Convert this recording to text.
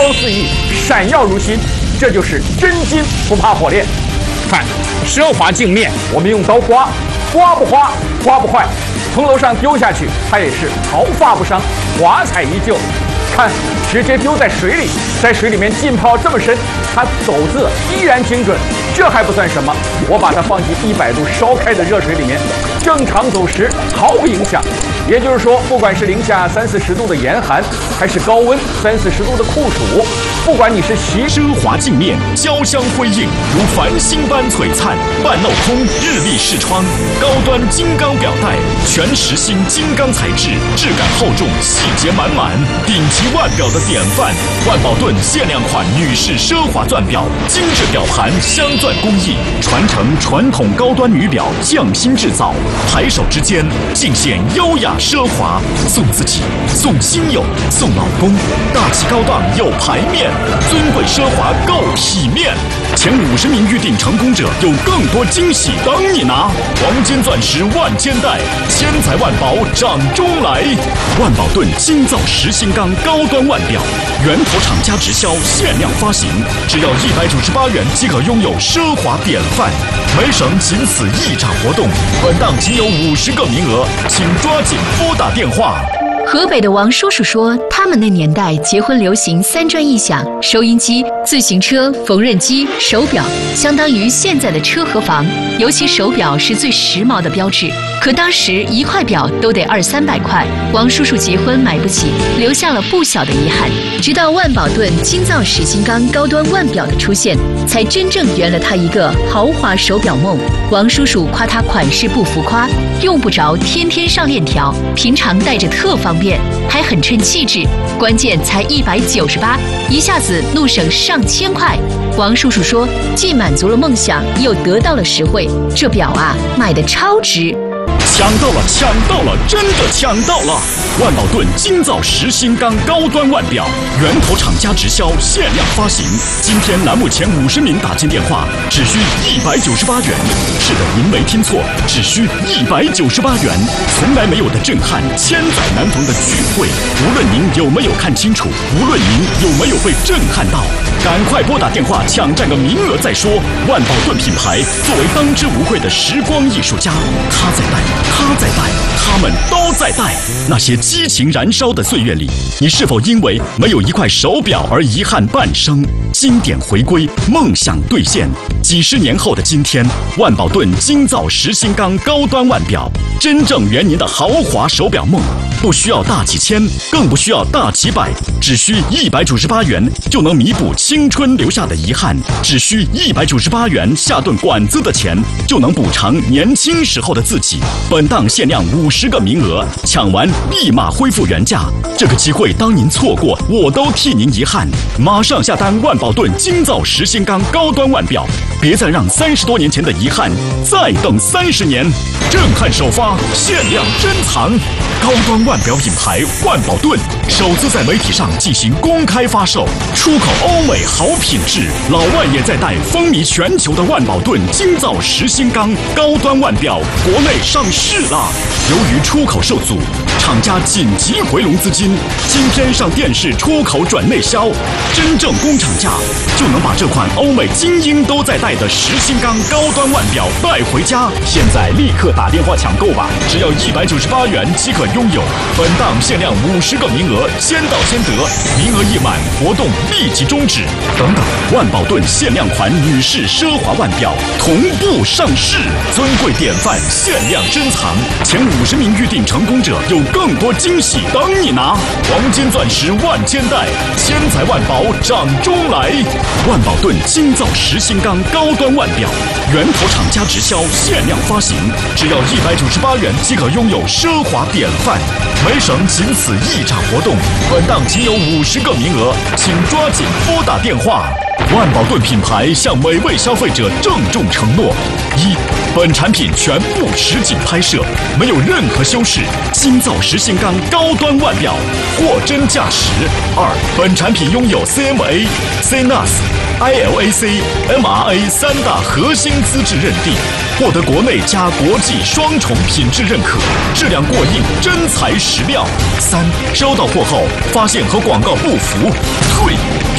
光四溢，闪耀如新，这就是真金不怕火炼。 看，奢华镜面， 我们用刀刮，刮不花，刮不坏，从楼上丢下去，它也是毫发不伤，华彩依旧。看，直接丢在水里，在水里面浸泡这么深，它走字依然精准。这还不算什么，我把它放进100度烧开的热水里面，正常走时毫无影响。也就是说，不管是零下30-40度的严寒，还是高温30-40度的酷暑，不管你是奢华镜面，交相辉映，如繁星般璀璨。半镂空日立视窗，高端金刚表带，全实心金刚材质，质感厚重，细节满满，顶级腕表的典范。万宝顿限量款女士奢华钻表，精致表盘镶钻工艺，传承传统高端女表匠心制造，抬手之间尽显优雅奢华。送自己，送亲友，送老公，大气高档有排面，尊贵奢华够体面。前50名预定成功者有更多惊喜等你拿！黄金钻石万千代，千财万宝掌中来。万宝顿精造实心钢高端腕表，源头厂家直销，限量发行，只要198元即可拥有奢华典范。每省仅此一场活动，本档仅有50个名额，请抓紧拨打电话。 河北的王叔叔说，他们那年代结婚流行3转一响，收音机、自行车、缝纫机、手表，相当于现在的车和房。尤其手表是最时髦的标志，可当时1块表都得200-300块，王叔叔结婚买不起，留下了不小的遗憾。直到万宝顿精造实心钢高端腕表的出现，才真正圆了他一个豪华手表梦。王叔叔夸他款式不浮夸，用不着天天上链条，平常戴着特方便，还很衬气质，关键才198，一下子怒省上千块。王叔叔说，既满足了梦想，又得到了实惠，这表啊，买的超值。 抢到了，抢到了，真的抢到了！万宝顿精造实心钢高端腕表，源头厂家直销，限量发行。今天栏目前50名打进电话，只需198元。是的，您没听错，只需198元。从来没有的震撼，千载难逢的聚会。无论您有没有看清楚，无论您有没有被震撼到，赶快拨打电话抢占个名额再说。万宝顿品牌作为当之无愧的时光艺术家，他在带，他在带，他们都在带。那些激情燃烧的岁月里，你是否因为没有一块手表而遗憾半生？经典回归，梦想兑现。几十年后的今天，万宝顿精造实心钢高端腕表，真正圆您的豪华手表梦。不需要大几千，更不需要大几百，只需198元就能弥补青春留下的遗憾，只需198元下顿馆子的钱就能补偿年轻时候的自己。本档限量50个名额，抢完立马恢复原价。这个机会当您错过，我都替您遗憾。马上下单万宝顿精造实心钢高端腕表，别再让30多年前的遗憾再等30年。震撼首发，限量珍藏，高端腕表品牌万宝顿首次在媒体上进行公开发售，出口欧美好品质，老外也在戴，风靡全球的万宝顿精造实心钢高端腕表国内上市了。由于出口受阻，厂家紧急回笼资金，今天上电视出口转内销，真正工厂价就能把这款欧美精英都在戴的实心钢高端腕表带回家。现在立刻打电话抢购吧，只要198元即可拥有。本档限量50个名额，先到先得，名额一满，活动立即终止。等等，万宝顿限量款女士奢华腕表同步上市，尊贵典范限量珍藏，前50名预定成功者有更多惊喜等你拿！黄金钻石万千代，千财万宝掌中来！万宝顿精造实心钢高端腕表，源头厂家直销，限量发行，只要198元即可拥有奢华典范。每省仅此一场活动，本档仅有50个名额，请抓紧拨打电话。万宝顿品牌向每位消费者郑重承诺：一、本产品全部实景拍摄，没有任何修饰，精造实心钢高端腕表，货真价实；二、本产品拥有 CMA、CNAS、ILAC、MRA 3大核心资质认定，获得国内加国际双重品质认可，质量过硬，真材实料。三、收到货后发现和广告不符，退。